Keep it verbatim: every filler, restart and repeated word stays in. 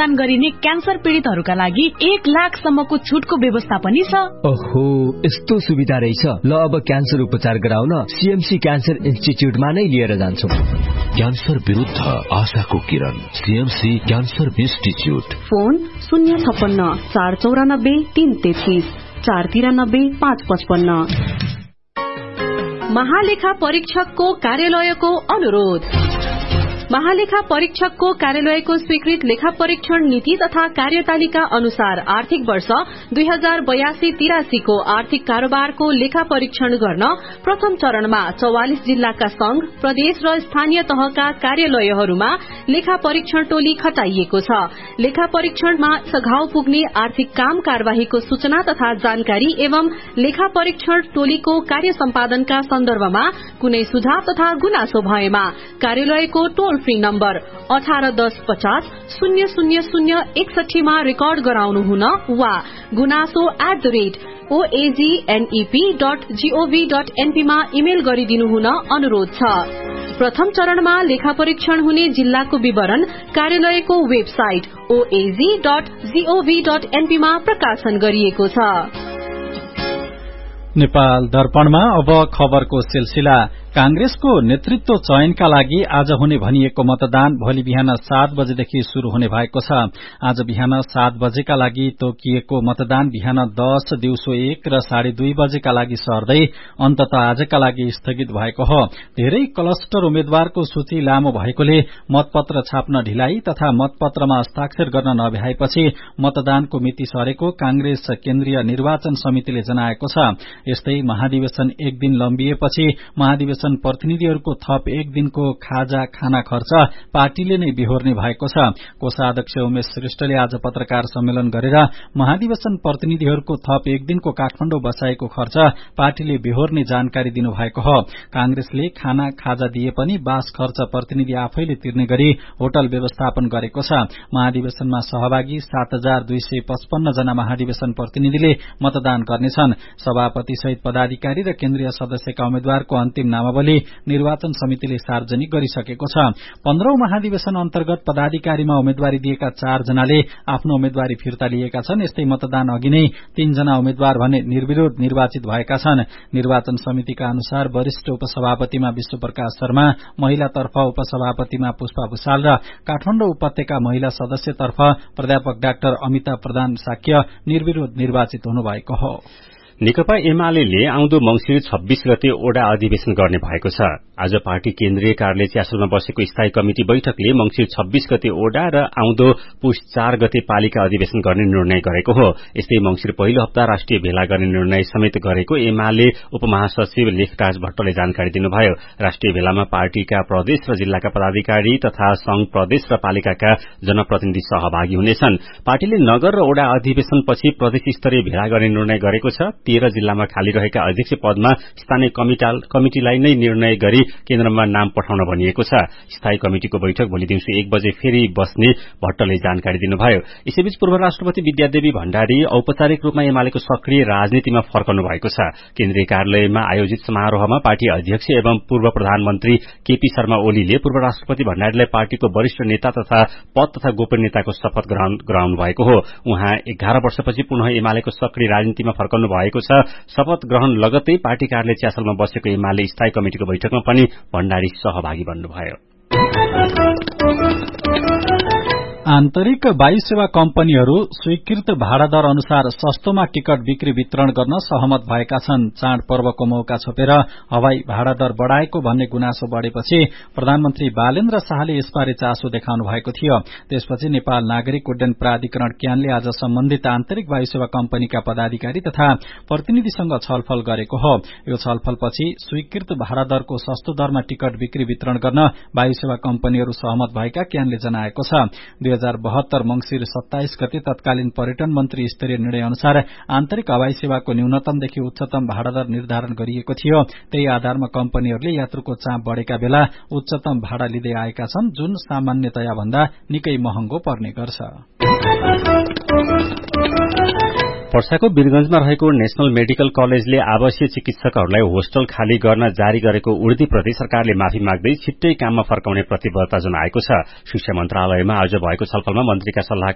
भुक्तान गरिने क्यान्सर पीड़ितहरूका लागि एक लाख सम्मको छुटको व्यवस्था पनि छ। ओहो, यस्तो सुविधा रहेछ। ल अब क्यान्सर उपचार गराउन सीएमसी क्यान्सर इन्स्टिच्युटमा नै लिएर जान्छौ। क्यान्सर विरुद्ध आशाको किरण, सीएमसी क्यान्सर इन्स्टिच्युट। फोन शून्य छप्पन्न चार चौरानब्बे तीन तेत्तीस चार तिरानब्बे पाँच पचपन्न। महालेखा परीक्षकको कार्यालयको अनुरोध। महालेखा परीक्षकको कार्यालयको स्वीकृत लेखा परीक्षण नीति तथा कार्यतालिका अनुसार आर्थिक वर्ष दुई हजार बयासी तिरासीको आर्थिक कारोबारको लेखा परीक्षण गर्न प्रथम चरणमा चौवालिस जिल्लाका संघ, प्रदेश र स्थानीय तहका कार्यालयहरूमा लेखा परीक्षण टोली खटाइएको छ। लेखा परीक्षणमा सघाउ पुग्ने आर्थिक काम कार्यवाहीको सूचना तथा जानकारी एवं लेखा परीक्षण टोलीको कार्य सम्पादनका सन्दर्भमा कुनै सुझाव तथा गुनासो भएमा कार्यालयको टोल फ्री नम्बर अठार दस पचास शून्य शून्य शून्य एकसठीमा रेकर्ड गराउनु हुन वा गुनासो at the rate ओएजीएनईपी dot gov dot एनपीमा email गरिदिनु हुन अनुरोध छ। प्रथम चरणमा लेखा परीक्षण हुने जिल्लाको विवरण कार्यालयको वेबसाइट ओएजी डट जीओभी डट एनपीमा प्रकाशन गरिएको छ। नेपाल दर्पणमा अब खबरको सिलसिला। कांग्रेसको नेतृत्व चयनका लागि आज हुने भनिएको मतदान भोलि बिहान सात बजेदेखि शुरू हुने भएको छ। आज बिहान सात बजेका लागि तोकिएको मतदान बिहान दस दिउँसो एक र साढे दुई बजेका लागि सर्दै अन्तत आजका लागि स्थगित भएको हो। धेरै क्लस्टर उम्मेद्वारको सूची लामो भएकोले मतपत्र छाप्न ढिलाइ तथा मतपत्रमा हस्ताक्षर गर्न नभ्याएपछि मतदानको मिति सरेको कांग्रेस केन्द्रीय निर्वाचन समितिले जनाएको छ। यस्तै महाधिवेशन एक दिन लम्बिएपछि महाधिवेशन प्रतिनिधिहरूको थप एक दिनको खाजा खाना खर्च पार्टीले नै बिहोर्ने भएको छ। कोषाध्यक्ष उमेश श्रेष्ठले आज पत्रकार सम्मेलन गरेर महाधिवेशन प्रतिनिधिहरूको थप एक दिनको काठमाडौँ बसाएको खर्च पार्टीले बिहोर्ने जानकारी दिनुभएको हो। कांग्रेसले खाना खाजा दिए पनि बास खर्च प्रतिनिधि आफैले तिर्ने गरी होटल व्यवस्थापन गरेको छ। महाधिवेशनमा सहभागी सात हजार दुई सय पचपन्न जना महाधिवेशन प्रतिनिधिले मतदान गर्नेछन्। सभापति सहित पदाधिकारी र केन्द्रीय सदस्यका उम्मेद्वारको अन्तिम नाम निर्वाचन समितिले सार्वजनिक गरिसकेको छ। पन्ध्रौं महाधिवेशन अन्तर्गत पदाधिकारीमा उम्मेद्वारी दिएका चार जनाले आफ्नो उम्मेद्वारी फिर्ता लिएका छन्। यस्तै मतदान अघि नै तीनजना उम्मेद्वार भने निर्विरोध निर्वाचित भएका छन्। निर्वाचन समितिका अनुसार वरिष्ठ उपसभापतिमा विश्वप्रकाश शर्मा, महिलातर्फ उपसभापतिमा पुष्पा भूषाल र काठमाडौँ उपत्यका महिला सदस्यतर्फ प्राध्यापक डाक्टर अमिता प्रधान साक्य निर्विरोध निर्वाचित हुनुभएको हो। नेकपा एमाले आउँदो मंसिर छब्बीस गते ओडा अधिवेशन गर्ने भएको छ। आज पार्टी केन्द्रीय कार्यालय च्यासलमा बसेको स्थायी कमिटी बैठकले मंसिर छब्बीस गते ओडा र आउँदो पुष चार गते पालिका अधिवेशन गर्ने निर्णय गरेको हो। यस्तै मंसिर पहिलो हप्ता राष्ट्रिय भेला गर्ने निर्णय समेत गरेको एमाले उपमहासचिव लेखराज भट्टले जानकारी दिनुभयो। राष्ट्रिय भेलामा पार्टीका प्रदेश र जिल्लाका पदाधिकारी तथा संघ, प्रदेश र पालिकाका जनप्रतिनिधि सहभागी हुनेछन्। पार्टीले नगर र ओडा अधिवेशनपछि प्रदेश स्तरीय भेला गर्ने निर्णय गरेको छ। तेह्र जिल्लामा खाली रहेका अध्यक्ष पदमा स्थानीय कमिटिलाई नै निर्णय गरी केन्द्रमा नाम पठाउन भनिएको छ। स्थायी कमिटिको बैठक भोलि दिउँसो एक बजे फेरि बस्ने भट्टले जानकारी दिनुभयो। यसैबीच पूर्व राष्ट्रपति विद्यादेवी भण्डारी औपचारिक रूपमा एमालेको सक्रिय राजनीतिमा फर्कनु भएको छ। केन्द्रीय कार्यालयमा आयोजित समारोहमा पार्टी अध्यक्ष एवं पूर्व प्रधानमन्त्री केपी शर्मा ओलीले पूर्व राष्ट्रपति भण्डारीलाई पार्टीको वरिष्ठ नेता तथा पद तथा गोपनीयताको शपथ गराउनु भएको हो। उहाँ एघार वर्षपछि पुनः एमालेको सक्रिय राजनीतिमा फर्कनु भएको छ। शपथ ग्रहण लगत्तै पार्टी कार्यालय च्यासलमा बसेको एमाले स्थायी कमिटिको बैठकमा पनि भण्डारी सहभागी बन्नुभयो। आन्तरिक वायु सेवा कम्पनीहरू स्वीकृत भाडा दर अनुसार सस्तोमा टिकट बिक्री वितरण गर्न सहमत भएका छन्। चाडपर्वको मौका छोपेर हवाई भाडा दर बढ़ाएको भन्ने गुनासो बढ़ेपछि प्रधानमन्त्री बालेन्द्र शाहले यसबारे चासो देखाउनु भएको थियो। त्यसपछि नेपाल नागरिक उड्डयन प्राधिकरण क्यानले आज सम्बन्धित आन्तरिक वायु सेवा कम्पनीका पदाधिकारी तथा प्रतिनिधिसँग छलफल गरेको हो। यो छलफलपछि स्वीकृत भाडा दरको सस्तो दरमा टिकट बिक्री वितरण गर्न वायु सेवा कम्पनीहरू सहमत भएका क्यानले जनाएको छ। दुई हजार बहत्तर मंसिर सत्ताइस गते तत्कालीन पर्यटन मन्त्री स्तरीय निर्णय अनुसार आन्तरिक हवाई सेवाको न्यूनतमदेखि उच्चतम भाडा दर निर्धारण गरिएको थियो। त्यही आधारमा कम्पनीहरूले यात्रुको चाप बढ़ेका बेला उच्चतम भाडा लिँदै आएका छन्, जुन सामान्यतया भन्दा निकै महँगो पर्ने गर्छ। पर्साको वीरगंजमा रहेको नेशनल मेडिकल कलेजले आवासीय चिकित्सकहरूलाई होस्टल खाली गर्न जारी गरेको उर्दीप्रति सरकारले माफी माग्दै छिट्टै काममा फर्काउने प्रतिबद्धता जनाएको छ। शिक्षा मन्त्रालयमा आज भएको छलफलमा मन्त्रीका सल्लाह